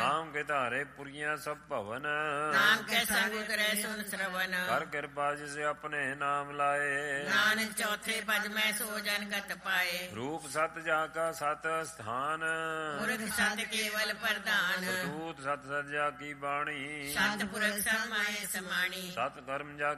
ਨਾਮ ਕੇ ਧਾਰੇ ਪੁਰੀਆਂ ਸਭ ਭਵਨ, ਨਾਮ ਕੇ ਸੰਗ ਉਤਰੇ ਸੁਨ ਸਰਵਨ, ਕਰ ਕਿਰਪਾ ਜਿਸ ਆਪਣੇ ਨਾਮ ਲਾਏ, ਨਾਨਕ ਚੌਥੇ ਪਦ ਮੈਂ ਸੋ ਜਨ ਗਤ ਪਾਏ, ਰੂਪ ਸਤ ਜਾ ਕਾ ਸਤ ਸਥਾਨ, ਪੁਰਖ ਸਤ ਕੇਵਲ ਪ੍ਰਧਾਨ, ਦੂਤ ਸਤ ਸਜਾ ਕੀ ਬਾਣੀ, ਸਤ ਪੁਰਖ ਸਮਾਏ ਸਮਾਣੀ, ਸਤ ਕਰਮ ਜਾ